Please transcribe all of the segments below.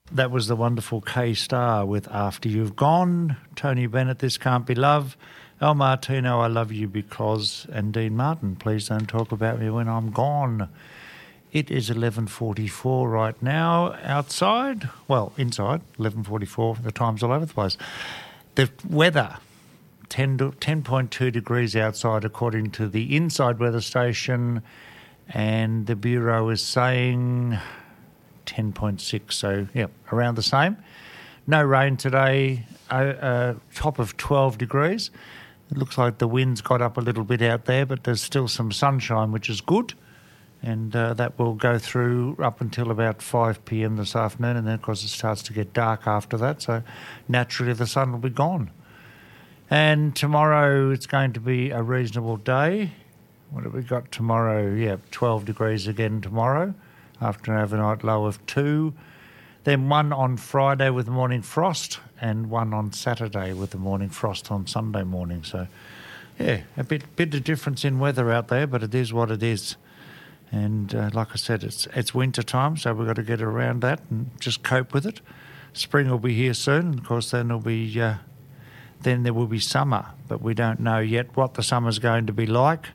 That was the wonderful K-Star with After You've Gone. Tony Bennett, This Can't Be Love. El Martino, I Love You Because. And Dean Martin, Please Don't Talk About Me When I'm Gone. It is 11:44 right now outside. Well, inside, 11:44. The time's all over the place. The weather, 10.2 degrees outside according to the inside weather station. And the Bureau is saying 10.6, so, yeah, around the same. No rain today, top of 12 degrees. It looks like the wind's got up a little bit out there, but there's still some sunshine, which is good. And that will go through up until about 5 p.m. this afternoon, and then, of course, it starts to get dark after that, so naturally the sun will be gone. And tomorrow it's going to be a reasonable day. What have we got tomorrow? Yeah, 12 degrees again tomorrow, after an overnight low of 2. Then one on Friday with the morning frost, and one on Saturday with the morning frost on Sunday morning. So, yeah, a bit of difference in weather out there, but it is what it is. And like I said, it's winter time, so we've got to get around that and just cope with it. Spring will be here soon, and of course then there will be summer, but we don't know yet what the summer's going to be like.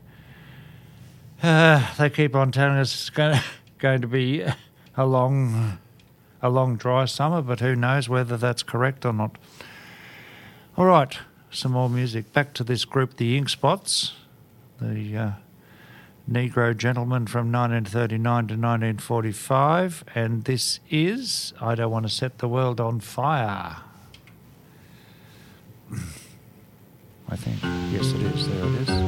They keep on telling us it's going to be a long dry summer, but who knows whether that's correct or not. All right, some more music. Back to this group, the Ink Spots, the Negro Gentlemen from 1939 to 1945, and this is I Don't Want to Set the World on Fire. I think. Yes, it is. There it is.